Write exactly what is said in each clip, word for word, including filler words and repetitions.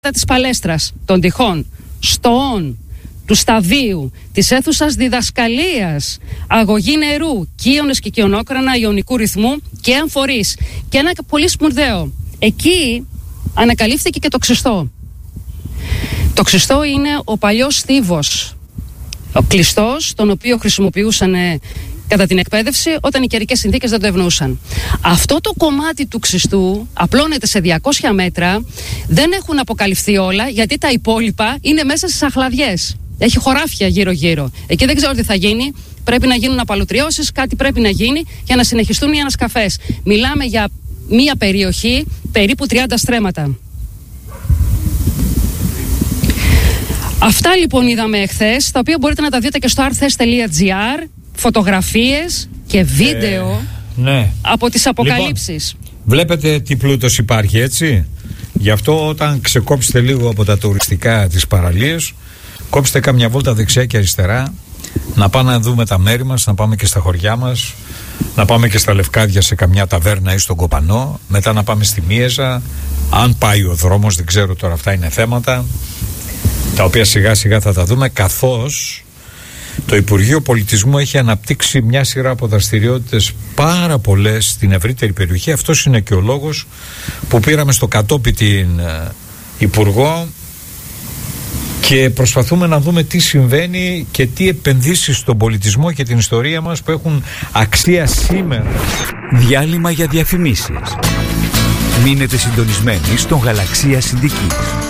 της παλέστρας, των τυχών, στοών, του σταδίου, της αίθουσας διδασκαλίας, αγωγή νερού, κύονες και κυονόκρανα ιονικού ρυθμού και αμφορείς. Και ένα πολύ σπουδαίο, εκεί ανακαλύφθηκε και το ξυστό. Το ξυστό είναι ο παλιός στίβος, ο κλειστός, τον οποίο χρησιμοποιούσαν κατά την εκπαίδευση όταν οι καιρικές συνθήκες δεν το ευνοούσαν. Αυτό το κομμάτι του ξυστού απλώνεται σε διακόσια μέτρα, δεν έχουν αποκαλυφθεί όλα, γιατί τα υπόλοιπα είναι μέσα στις αχλαδιές. Έχει χωράφια γύρω-γύρω. Εκεί δεν ξέρω τι θα γίνει. Πρέπει να γίνουν απαλωτριώσεις, κάτι πρέπει να γίνει για να συνεχιστούν οι ανασκαφές. Μιλάμε για μία περιοχή περίπου τριάντα στρέμματα. Αυτά λοιπόν είδαμε εχθές, τα οποία μπορείτε να τα δείτε και στο arthes τελεία gr, φωτογραφίες και βίντεο ε, ναι. από τις αποκαλύψεις. Λοιπόν, βλέπετε τι πλούτος υπάρχει, έτσι. Γι' αυτό όταν ξεκόψετε λίγο από τα τουριστικά της παραλίας, κόψτε καμιά βόλτα δεξιά και αριστερά, να πάμε να δούμε τα μέρη μας, να πάμε και στα χωριά μας, να πάμε και στα Λευκάδια σε καμιά ταβέρνα ή στον Κοπανό, μετά να πάμε στη Μίεζα, αν πάει ο δρόμος, δεν ξέρω τώρα, αυτά είναι θέματα τα οποία σιγά σιγά θα τα δούμε, καθώς το Υπουργείο Πολιτισμού έχει αναπτύξει μια σειρά από δραστηριότητες πάρα πολλές στην ευρύτερη περιοχή. Αυτός είναι και ο λόγος που πήραμε στο κατόπι την Υπουργό και προσπαθούμε να δούμε τι συμβαίνει και τι επενδύσεις στον πολιτισμό και την ιστορία μας που έχουν αξία σήμερα. Διάλειμμα για διαφημίσεις. Μείνετε συντονισμένοι στον Γαλαξία Συνδική.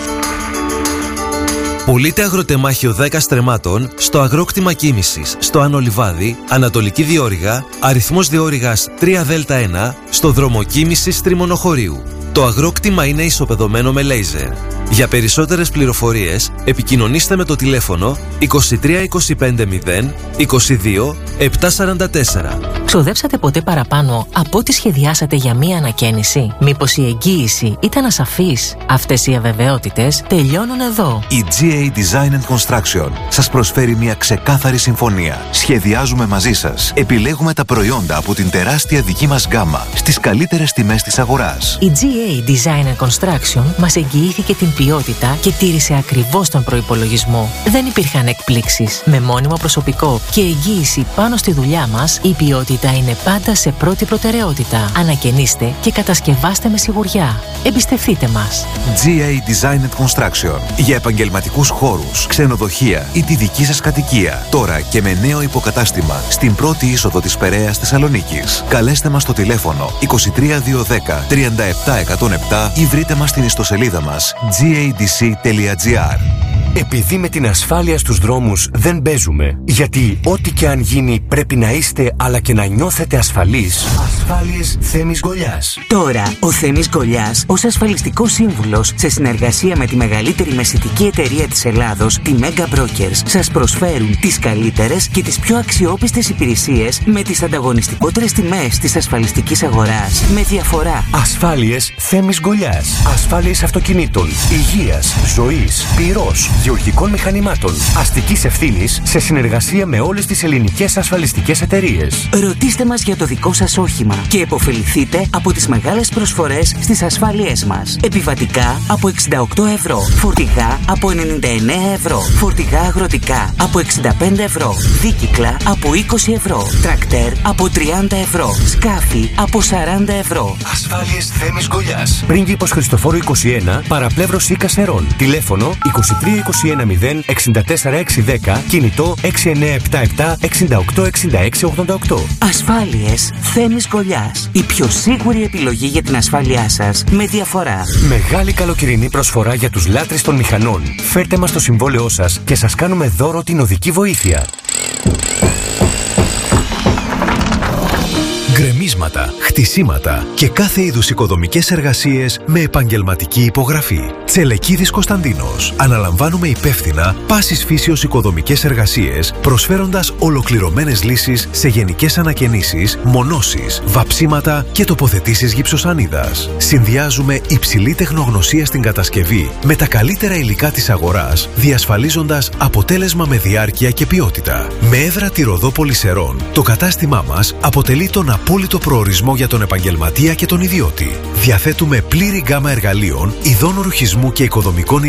Πουλείται αγροτεμάχιο δέκα στρεμμάτων στο αγρόκτημα κίνησης στο Άνω Λιβάδι, Ανατολική Διόρυγα, αριθμός Διόρυγας τρία δέλτα ένα, στο δρόμο κίνησης Τριμονοχωρίου. Το αγρόκτημα είναι ισοπεδωμένο με λέιζερ. Για περισσότερες πληροφορίες επικοινωνήστε με το τηλέφωνο είκοσι τρία είκοσι πέντε μηδέν είκοσι δύο επτακόσια σαράντα τέσσερα. Ξοδέψατε ποτέ παραπάνω από ό,τι σχεδιάσατε για μία ανακαίνιση? Μήπως η εγγύηση ήταν ασαφής? Αυτές οι αβεβαιότητες τελειώνουν εδώ. Η τζι έι Design and Construction σας προσφέρει μια ξεκάθαρη συμφωνία. Σχεδιάζουμε μαζί σας. Επιλέγουμε τα προϊόντα από την τεράστια δική μας γκάμα στις καλύτερες τιμές της αγοράς. Η τζι έι Design and Construction μας εγγυήθηκε την ποιότητα και τήρησε ακριβώς τον προϋπολογισμό. Δεν υπήρχαν εκπλήξεις. Με μόνιμο προσωπικό και εγγύηση πάνω στη δουλειά μας, η ποιότητα είναι πάντα σε πρώτη προτεραιότητα. Ανακαινίστε και κατασκευάστε με σιγουριά. Εμπιστευτείτε μας. τζι έι Design and Construction. Για επαγγελματικούς χώρους, ξενοδοχεία ή τη δική σας κατοικία. Τώρα και με νέο υποκατάστημα στην πρώτη είσοδο της Περαίας Θεσσαλονίκης. Καλέστε μας στο τηλέφωνο είκοσι τρία διακόσια δέκα τριάντα επτά εκατόν επτά ή βρείτε μας στην ιστοσελίδα μας τζι έι ντι σι τελεία τζι άρ. Επειδή με την ασφάλεια στους δρόμους δεν παίζουμε, γιατί ό,τι και αν γίνει πρέπει να είστε αλλά και να νιώθετε ασφαλείς. Ασφάλειες Θέμης Γκολιάς. Τώρα, ο Θέμης Γκολιάς, ως ασφαλιστικός σύμβουλος, σε συνεργασία με τη μεγαλύτερη μεσητική εταιρεία της Ελλάδος, τη Mega Brokers, σας προσφέρουν τις καλύτερες και τις πιο αξιόπιστες υπηρεσίες με τις ανταγωνιστικότερες τιμές της ασφαλιστικής αγοράς. Με διαφορά. Ασφάλειες Θέμης Γκολιάς. Ασφάλειες αυτοκινήτων, υγείας, ζωής, πυρός, γεωργικών μηχανημάτων, αστικής ευθύνης, σε συνεργασία με όλες τις ελληνικές ασφαλιστικές εταιρείες. Ρωτήστε μας για το δικό σας όχημα και επωφεληθείτε από τις μεγάλες προσφορές στις ασφάλειές μας. Επιβατικά από εξήντα οκτώ ευρώ, φορτηγά από ενενήντα εννέα ευρώ, φορτηγά αγροτικά από εξήντα πέντε ευρώ, δίκυκλα από είκοσι ευρώ, τρακτέρ από τριάντα ευρώ, σκάφη από σαράντα ευρώ. Ασφάλειες Θέμης Γκολιάς. Πρίγκιπος Χριστοφόρου είκοσι ένα, παραπλεύρος ή Κασερών. Τηλέφωνο είκοσι τρία είκοσι ένα μηδέν εξήντα τέσσερα εξακόσια δέκα, κινητό έξι εννέα επτά επτά εξήντα οκτώ εξήντα έξι ογδόντα οκτώ. Ασφάλειες Θέμης Γκολιάς. Η πιο σίγουρη επιλογή για την ασφάλειά σας με διαφορά. Μεγάλη καλοκαιρινή προσφορά για τους λάτρεις των μηχανών. Φέρτε μας το συμβόλαιό σας και σας κάνουμε δώρο την οδική βοήθεια. Γκρεμίσματα, χτισήματα και κάθε είδους οικοδομικές εργασίες με επαγγελματική υπογραφή. Τσελεκίδης Κωνσταντίνος. Αναλαμβάνουμε υπεύθυνα πάσης φύσεως οικοδομικές εργασίες, προσφέροντας ολοκληρωμένες λύσεις σε γενικές ανακαινήσεις, μονώσεις, βαψίματα και τοποθετήσεις γυψοσανίδας. Συνδυάζουμε υψηλή τεχνογνωσία στην κατασκευή με τα καλύτερα υλικά της αγοράς, διασφαλίζοντας αποτέλεσμα με διάρκεια και ποιότητα. Με έδρα τη Ροδόπολη Σερών, το κατάστημά μας αποτελεί τον απόλυτο απόλυτο προορισμό για τον επαγγελματία και τον ιδιώτη. Διαθέτουμε πλήρη γκάμα εργαλείων, ειδών ρουχισμού και οικοδομικών